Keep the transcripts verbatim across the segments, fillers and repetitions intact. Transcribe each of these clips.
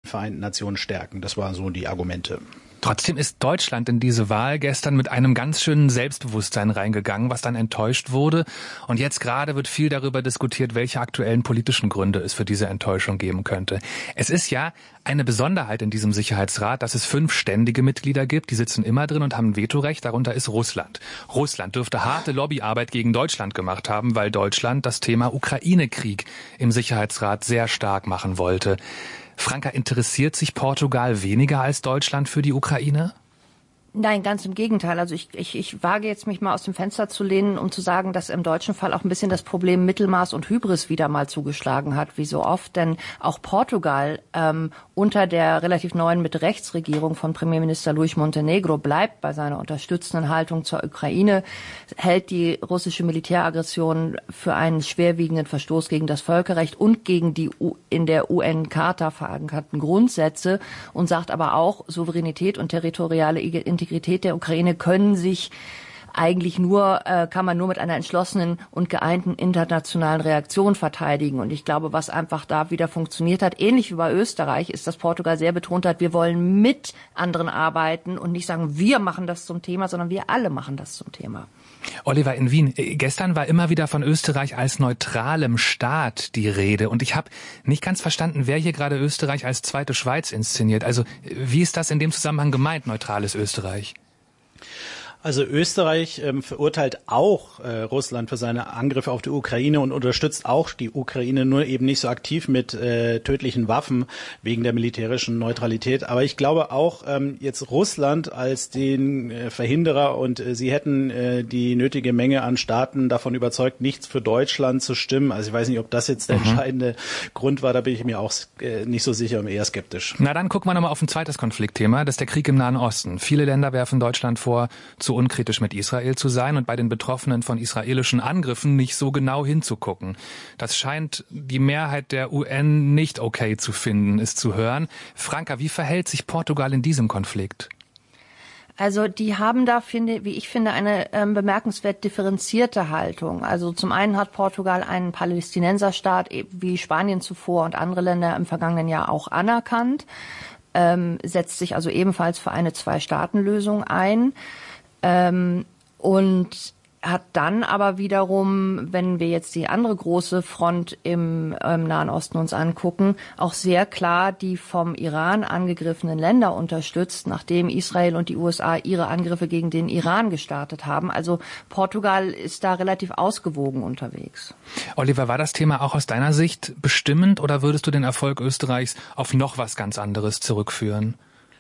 Vereinten Nationen stärken. Das waren so die Argumente. Trotzdem ist Deutschland in diese Wahl gestern mit einem ganz schönen Selbstbewusstsein reingegangen, was dann enttäuscht wurde. Und jetzt gerade wird viel darüber diskutiert, welche aktuellen politischen Gründe es für diese Enttäuschung geben könnte. Es ist ja eine Besonderheit in diesem Sicherheitsrat, dass es fünf ständige Mitglieder gibt. Die sitzen immer drin und haben ein Vetorecht. Darunter ist Russland. Russland dürfte harte Lobbyarbeit gegen Deutschland gemacht haben, weil Deutschland das Thema Ukraine-Krieg im Sicherheitsrat sehr stark machen wollte. Franka, interessiert sich Portugal weniger als Deutschland für die Ukraine? Nein, ganz im Gegenteil. Also ich, ich, ich wage jetzt mich mal aus dem Fenster zu lehnen, um zu sagen, dass im deutschen Fall auch ein bisschen das Problem Mittelmaß und Hybris wieder mal zugeschlagen hat, wie so oft. Denn auch Portugal ähm, unter der relativ neuen Mitte-Rechts-Regierung von Premierminister Luis Montenegro bleibt bei seiner unterstützenden Haltung zur Ukraine, hält die russische Militäraggression für einen schwerwiegenden Verstoß gegen das Völkerrecht und gegen die U- in der U N-Charta verankerten Grundsätze und sagt aber auch, Souveränität und territoriale Integrität der Ukraine können sich eigentlich nur, äh, kann man nur mit einer entschlossenen und geeinten internationalen Reaktion verteidigen. Und ich glaube, was einfach da wieder funktioniert hat, ähnlich wie bei Österreich, ist, dass Portugal sehr betont hat, wir wollen mit anderen arbeiten und nicht sagen, wir machen das zum Thema, sondern wir alle machen das zum Thema. Oliver, in Wien, gestern war immer wieder von Österreich als neutralem Staat die Rede. Und ich habe nicht ganz verstanden, wer hier gerade Österreich als zweite Schweiz inszeniert. Also wie ist das in dem Zusammenhang gemeint, neutrales Österreich? Also Österreich ähm, verurteilt auch äh, Russland für seine Angriffe auf die Ukraine und unterstützt auch die Ukraine, nur eben nicht so aktiv mit äh, tödlichen Waffen wegen der militärischen Neutralität. Aber ich glaube auch ähm, jetzt Russland als den äh, Verhinderer und äh, sie hätten äh, die nötige Menge an Staaten davon überzeugt, nichts für Deutschland zu stimmen. Also ich weiß nicht, ob das jetzt der mhm. entscheidende Grund war. Da bin ich mir auch äh, nicht so sicher und eher skeptisch. Na dann gucken wir nochmal auf ein zweites Konfliktthema. Das ist der Krieg im Nahen Osten. Viele Länder werfen Deutschland vor, zu unkritisch mit Israel zu sein und bei den Betroffenen von israelischen Angriffen nicht so genau hinzugucken. Das scheint die Mehrheit der U N nicht okay zu finden, ist zu hören. Franka, wie verhält sich Portugal in diesem Konflikt? Also die haben da, finde, wie ich finde, eine ähm, bemerkenswert differenzierte Haltung. Also zum einen hat Portugal einen Palästinenserstaat wie Spanien zuvor und andere Länder im vergangenen Jahr auch anerkannt, ähm, setzt sich also ebenfalls für eine Zwei-Staaten-Lösung ein. Ähm, und hat dann aber wiederum, wenn wir jetzt die andere große Front im, im Nahen Osten uns angucken, auch sehr klar die vom Iran angegriffenen Länder unterstützt, nachdem Israel und die U S A ihre Angriffe gegen den Iran gestartet haben. Also Portugal ist da relativ ausgewogen unterwegs. Oliver, war das Thema auch aus deiner Sicht bestimmend oder würdest du den Erfolg Österreichs auf noch was ganz anderes zurückführen?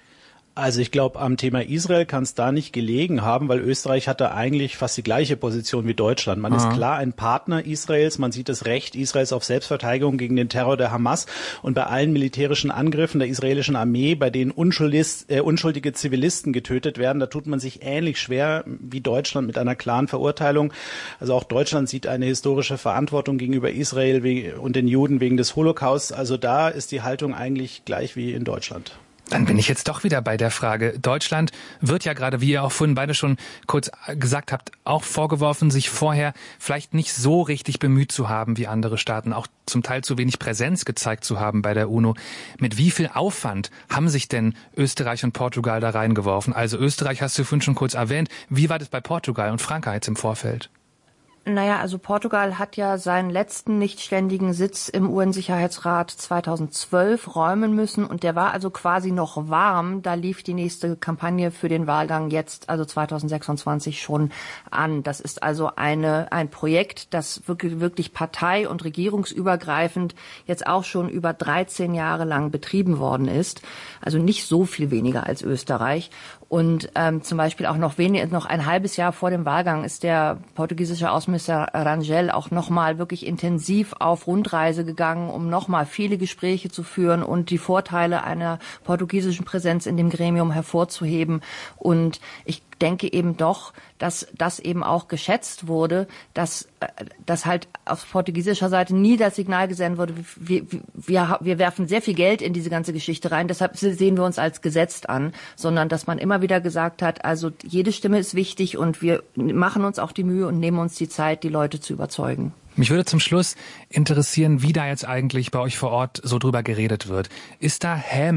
Also ich glaube, am Thema Israel kann es da nicht gelegen haben, weil Österreich hatte eigentlich fast die gleiche Position wie Deutschland. Man Aha. ist klar ein Partner Israels, man sieht das Recht Israels auf Selbstverteidigung gegen den Terror der Hamas und bei allen militärischen Angriffen der israelischen Armee, bei denen äh, unschuldige Zivilisten getötet werden, da tut man sich ähnlich schwer wie Deutschland mit einer klaren Verurteilung. Also auch Deutschland sieht eine historische Verantwortung gegenüber Israel und den Juden wegen des Holocaust. Also da ist die Haltung eigentlich gleich wie in Deutschland. Dann bin ich jetzt doch wieder bei der Frage. Deutschland wird ja gerade, wie ihr auch vorhin beide schon kurz gesagt habt, auch vorgeworfen, sich vorher vielleicht nicht so richtig bemüht zu haben wie andere Staaten, auch zum Teil zu wenig Präsenz gezeigt zu haben bei der UNO. Mit wie viel Aufwand haben sich denn Österreich und Portugal da reingeworfen? Also Österreich hast du vorhin schon kurz erwähnt. Wie war das bei Portugal und Franka jetzt im Vorfeld? Naja, also Portugal hat ja seinen letzten nichtständigen Sitz im U N-Sicherheitsrat zweitausendzwölf räumen müssen und der war also quasi noch warm. Da lief die nächste Kampagne für den Wahlgang jetzt, also zweitausendsechsundzwanzig, schon an. Das ist also eine ein Projekt, das wirklich, wirklich partei- und regierungsübergreifend jetzt auch schon über dreizehn Jahre lang betrieben worden ist. Also nicht so viel weniger als Österreich. Und ähm, zum Beispiel auch noch wenig, noch ein halbes Jahr vor dem Wahlgang ist der portugiesische Außenminister Rangel auch nochmal wirklich intensiv auf Rundreise gegangen, um nochmal viele Gespräche zu führen und die Vorteile einer portugiesischen Präsenz in dem Gremium hervorzuheben. Und ich denke eben doch, dass das eben auch geschätzt wurde, dass, dass halt auf portugiesischer Seite nie das Signal gesendet wurde, wir, wir, wir werfen sehr viel Geld in diese ganze Geschichte rein, deshalb sehen wir uns als gesetzt an, sondern dass man immer wieder gesagt hat, also jede Stimme ist wichtig und wir machen uns auch die Mühe und nehmen uns die Zeit, die Leute zu überzeugen. Mich würde zum Schluss interessieren, wie da jetzt eigentlich bei euch vor Ort so drüber geredet wird. Ist da Häme